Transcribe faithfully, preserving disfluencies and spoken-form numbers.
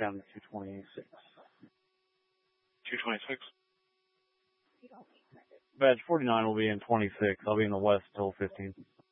down to two twenty-six. two twenty-six. Badge forty-nine will be in twenty-six. I'll be in the west till fifteen.